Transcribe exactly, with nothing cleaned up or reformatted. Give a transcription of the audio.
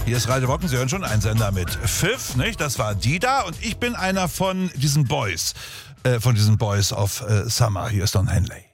Hier ist Radio Wocken, Sie hören schon, ein Sender mit Pfiff, nicht? Das war Dida und ich bin einer von diesen Boys, äh, von diesen Boys of äh, Summer. Hier ist Don Henley.